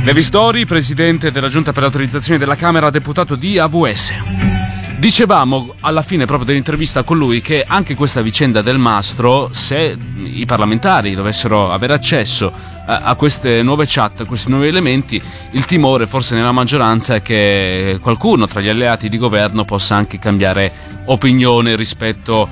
Levis Dori, presidente della Giunta per le autorizzazioni della Camera, deputato di AVS. Dicevamo alla fine proprio dell'intervista con lui che anche questa vicenda del mastro, se i parlamentari dovessero avere accesso a queste nuove chat, a questi nuovi elementi, il timore forse nella maggioranza è che qualcuno tra gli alleati di governo possa anche cambiare opinione rispetto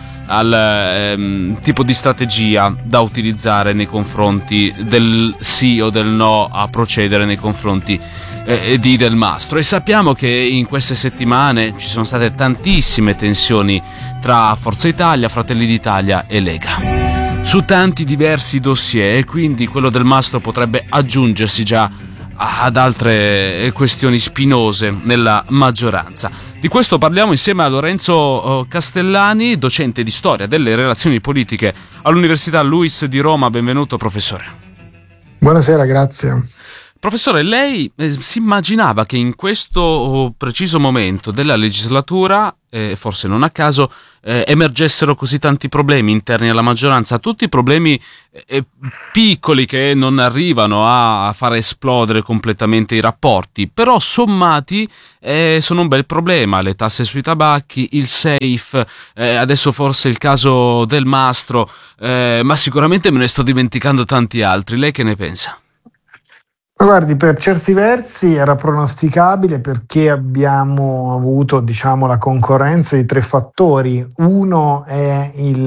al tipo di strategia da utilizzare nei confronti del sì o del no a procedere nei confronti di Del Mastro. E sappiamo che in queste settimane ci sono state tantissime tensioni tra Forza Italia, Fratelli d'Italia e Lega su tanti diversi dossier, e quindi quello Del Mastro potrebbe aggiungersi già ad altre questioni spinose nella maggioranza. Di questo parliamo insieme a Lorenzo Castellani, docente di storia delle relazioni politiche all'Università LUISS di Roma. Benvenuto, professore. Buonasera, grazie. Professore, lei si immaginava che in questo preciso momento della legislatura, forse non a caso, emergessero così tanti problemi interni alla maggioranza, tutti problemi piccoli che non arrivano a far esplodere completamente i rapporti, però sommati sono un bel problema: le tasse sui tabacchi, il safe, adesso forse il caso Del Mastro, ma sicuramente me ne sto dimenticando tanti altri. Lei che ne pensa? Guardi, per certi versi era pronosticabile, perché abbiamo avuto, la concorrenza di tre fattori. Uno è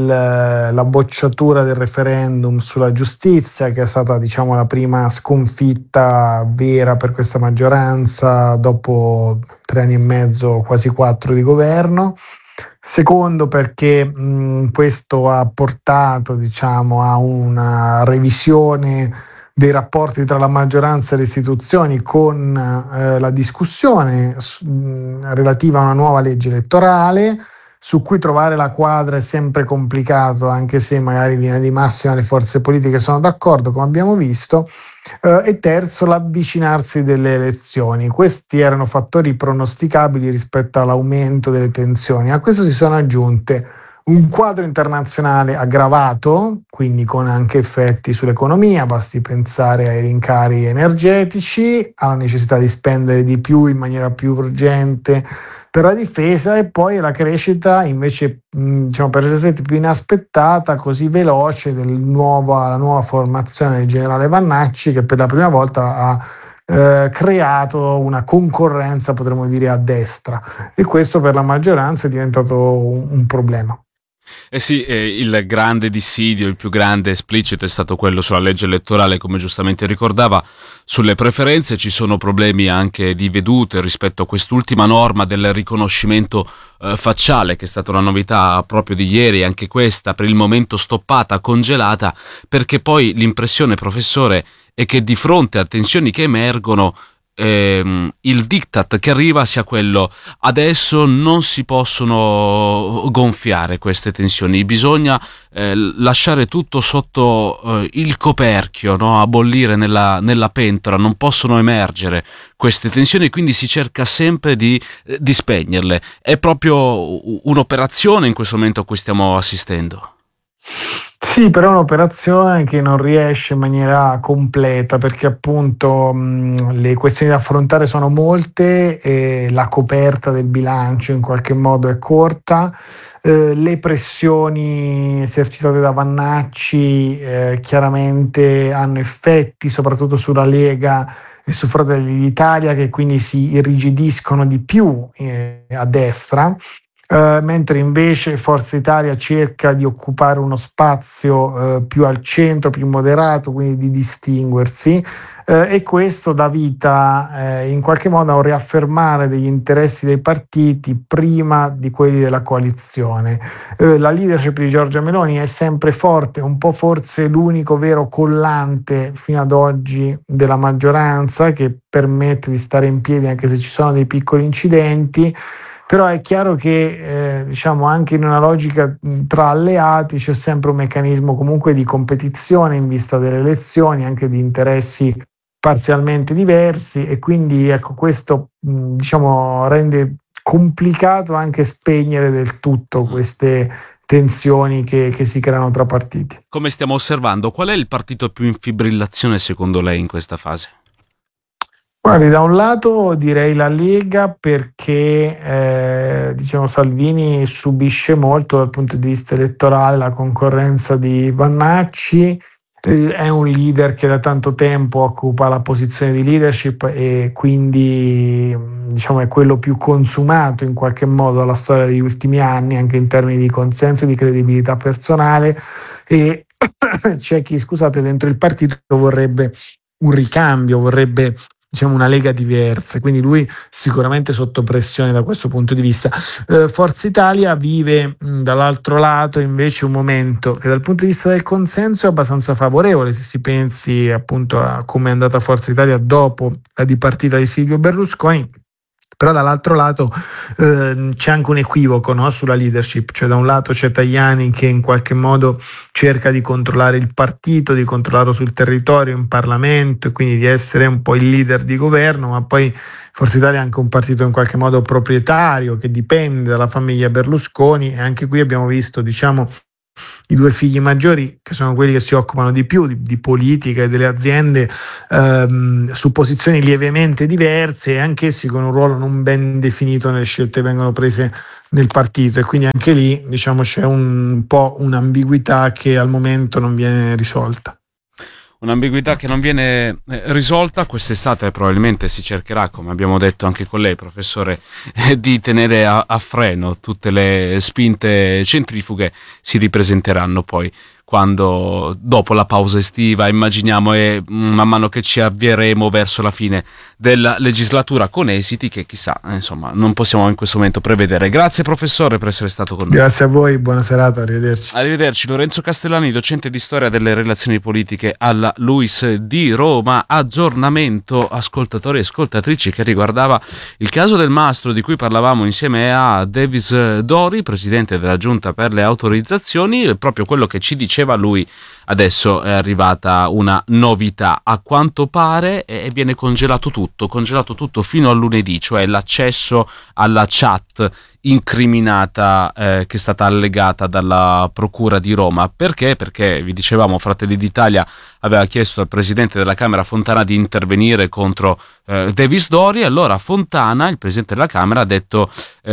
la bocciatura del referendum sulla giustizia, che è stata, la prima sconfitta vera per questa maggioranza dopo 3 anni e mezzo, quasi 4 di governo. Secondo, perché questo ha portato, a una revisione dei rapporti tra la maggioranza e le istituzioni, con la discussione relativa a una nuova legge elettorale, su cui trovare la quadra è sempre complicato, anche se magari in linea di massima le forze politiche sono d'accordo, come abbiamo visto. E terzo, l'avvicinarsi delle elezioni. Questi erano fattori pronosticabili rispetto all'aumento delle tensioni. A questo si sono aggiunte un quadro internazionale aggravato, quindi con anche effetti sull'economia. Basti pensare ai rincari energetici, alla necessità di spendere di più in maniera più urgente per la difesa, e poi la crescita invece, per gli aspetti più inaspettata, così veloce, la nuova formazione del generale Vannacci, che per la prima volta ha creato una concorrenza, potremmo dire, a destra, e questo per la maggioranza è diventato un problema. Sì, il grande dissidio, il più grande esplicito è stato quello sulla legge elettorale, come giustamente ricordava. Sulle preferenze ci sono problemi anche di vedute rispetto a quest'ultima norma del riconoscimento facciale, che è stata una novità proprio di ieri, anche questa per il momento stoppata, congelata, perché poi l'impressione, professore, è che di fronte a tensioni che emergono, il diktat che arriva sia quello: adesso non si possono gonfiare queste tensioni, bisogna lasciare tutto sotto il coperchio, no? A bollire nella pentola, non possono emergere queste tensioni, quindi si cerca sempre di spegnerle. È proprio un'operazione in questo momento a cui stiamo assistendo. Sì, però è un'operazione che non riesce in maniera completa, perché appunto le questioni da affrontare sono molte e la coperta del bilancio in qualche modo è corta. Le pressioni esercitate da Vannacci chiaramente hanno effetti soprattutto sulla Lega e su Fratelli d'Italia, che quindi si irrigidiscono di più a destra. Mentre invece Forza Italia cerca di occupare uno spazio più al centro, più moderato, quindi di distinguersi, e questo dà vita in qualche modo a un riaffermare degli interessi dei partiti prima di quelli della coalizione. La leadership di Giorgia Meloni è sempre forte, un po' forse l'unico vero collante fino ad oggi della maggioranza, che permette di stare in piedi anche se ci sono dei piccoli incidenti. Però è chiaro che anche in una logica tra alleati c'è sempre un meccanismo comunque di competizione in vista delle elezioni, anche di interessi parzialmente diversi, e quindi questo rende complicato anche spegnere del tutto queste tensioni che si creano tra partiti. Come stiamo osservando, qual è il partito più in fibrillazione secondo lei in questa fase? Guardi, da un lato direi la Lega perché diciamo Salvini subisce molto dal punto di vista elettorale la concorrenza di Vannacci, è un leader che da tanto tempo occupa la posizione di leadership e quindi diciamo è quello più consumato in qualche modo alla storia degli ultimi anni, anche in termini di consenso e di credibilità personale, e c'è chi, scusate, dentro il partito vorrebbe un ricambio, vorrebbe diciamo una lega diversa, quindi lui sicuramente sotto pressione da questo punto di vista. Forza Italia vive dall'altro lato invece un momento che dal punto di vista del consenso è abbastanza favorevole, se si pensi appunto a come è andata Forza Italia dopo la dipartita di Silvio Berlusconi. Però dall'altro lato c'è anche un equivoco, no, sulla leadership, cioè da un lato c'è Tajani che in qualche modo cerca di controllare il partito, di controllarlo sul territorio, in Parlamento, e quindi di essere un po' il leader di governo, ma poi Forza Italia è anche un partito in qualche modo proprietario che dipende dalla famiglia Berlusconi, e anche qui abbiamo visto, diciamo, i due figli maggiori, che sono quelli che si occupano di più di politica e delle aziende, su posizioni lievemente diverse e anch'essi con un ruolo non ben definito nelle scelte che vengono prese nel partito, e quindi anche lì diciamo c'è un po' un'ambiguità che al momento non viene risolta. Un'ambiguità che non viene risolta. Quest'estate probabilmente si cercherà, come abbiamo detto anche con lei, professore, di tenere a freno tutte le spinte centrifughe. Si ripresenteranno poi quando, dopo la pausa estiva, immaginiamo, e man mano che ci avvieremo verso la fine della legislatura, con esiti che chissà, insomma, non possiamo in questo momento prevedere. Grazie professore per essere stato con noi. Grazie a voi, buona serata, arrivederci. Arrivederci. Lorenzo Castellani, docente di storia delle relazioni politiche alla LUISS di Roma. Aggiornamento, ascoltatori e ascoltatrici, che riguardava il caso del Mastro, di cui parlavamo insieme a Davis Dori, presidente della Giunta per le autorizzazioni. Proprio quello che ci diceva lui, adesso è arrivata una novità. A quanto pare viene congelato tutto fino a lunedì, cioè l'accesso alla chat incriminata che è stata allegata dalla Procura di Roma. Perché? Perché, vi dicevamo, Fratelli d'Italia aveva chiesto al presidente della Camera Fontana di intervenire contro Davis Dori. Allora Fontana, il presidente della Camera, ha detto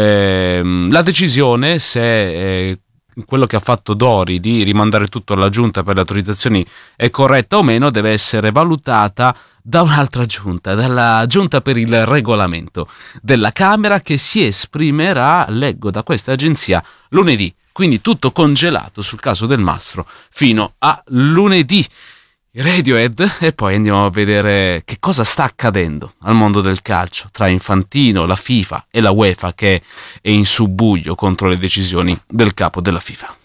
la decisione, se quello che ha fatto Dori di rimandare tutto alla Giunta per le autorizzazioni è corretta o meno, deve essere valutata da un'altra giunta, dalla Giunta per il Regolamento della Camera, che si esprimerà, leggo da questa agenzia, lunedì. Quindi tutto congelato sul caso del Mastro fino a lunedì. Radiohead, e poi andiamo a vedere che cosa sta accadendo al mondo del calcio tra Infantino, la FIFA e la UEFA, che è in subbuglio contro le decisioni del capo della FIFA.